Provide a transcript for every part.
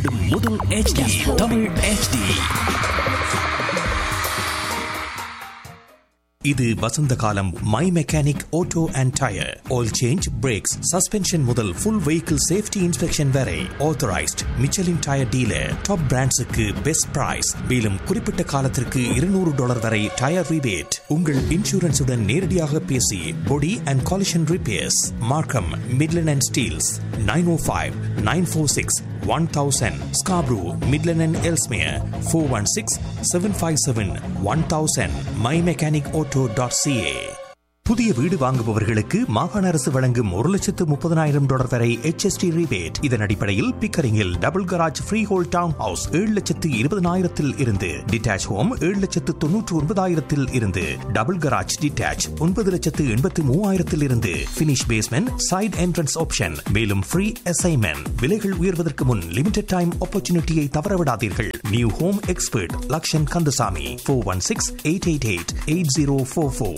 வெளியிடும் முதல் HD Tamil HD. இது வசந்த காலம். My mechanic auto and tyre oil change, breaks, suspension முதல் ஃபுல் வெஹிக்கிள் சேஃப்டி இன்ஸ்பெக்ஷன் வரை authorised Michelin tyre dealer. Top பிராண்ட்ஸுக்கு best price. மேலும் குறிப்பிட்ட காலத்திற்கு $200 வரை டயர் ரிபேட். உங்கள் இன்சூரன்ஸுடன் நேரடியாக பேசி பொடி அண்ட் காலிஷன் ரிப்பேர்ஸ் மார்க்கம், Midland and Steeles. 905-946-1000 Scarborough, Midland and Ellesmere. 416-757-1000 mymechanicauto.ca. புதிய வீடு வாங்குபவர்களுக்கு மாகாண அரசு வழங்கும் $130,000 வரை HST ரிபேட். இதன் அடிப்படையில் பிக்கரிங்கில் double garage free whole down house 7,20,000 இருந்து, டிட்டாச் ஹோம் 7,99,000 இருந்து, டபுள் கராஜ் டிட்டாச் 9,83,000 இருந்து, finish basement side entrance option. மேலும் ஃப்ரீ அசைன்மெண்ட். விலைகள் உயர்வதற்கு முன் லிமிடெட் டைம் ஆப்பர்ச்சுனிட்டியை தவறவிடாதீர்கள். New home expert Lakshan Kandasamy. 416-888-8044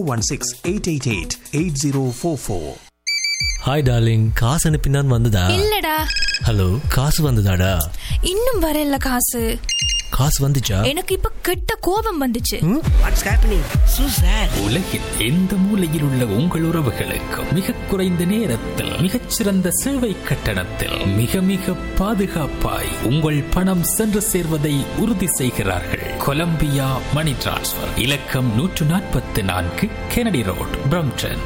416-888-8044. Hi darling, காசு அனுப்பினான் வந்ததா? இல்லடா. ஹலோ, காசு வந்ததாடா? இன்னும் வரல. காசு வந்துச்சா? எனக்கு இப்ப கெட்ட கோபம் வந்துச்சு. What's happening so chat. உலகில் எந்த மூலையில் உள்ள உங்கள் உறவுகளுக்கு மிக குறைந்த நேரத்தில் மிகச்சிறந்த சேவை கட்டணத்தில் மிக மிக பாதுகாப்பாய் உங்கள் பணம் சென்று சேர்வதை உறுதி செய்கிறார்கள். கொலம்பியா மணி டிரான்ஸ்ஃபர். இலக்கம் 144 கெனடி ரோட், பிரம்டன்.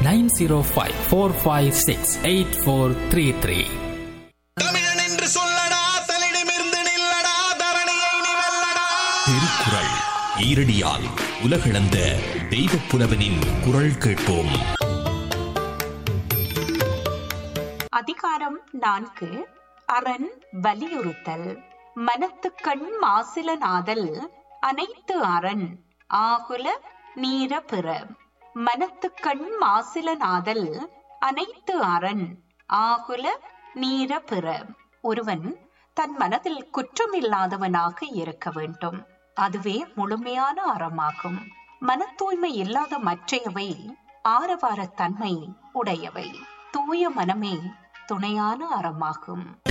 905-456-8433. தமிழன் என்று சொல்லடா, தலிடமிருந்து நில்லடா, தரணியை நீ வெல்லடா. திருக்குறள் ஈரடியால் உலகளந்த தெய்வப் புலவனின் குரல் கேட்போம். அதிகாரம் 4. அரண் வலியுறுத்தல். மனத்துக்கண் மாசில நாதல் அனைத்து அரண் ஆகுல நீர பிற. மனத்துக்கண் மாசில நாதல் அனைத்து அரண் ஆகுல நீர பிற. ஒருவன் தன் மனதில் குற்றமில்லாதவனாக இருக்க வேண்டும். அதுவே முழுமையான அறமாகும். மன தூய்மை இல்லாத மற்றையவை ஆரவாரத்தன்மை உடையவை. தூய மனமே துணையான அறமாகும்.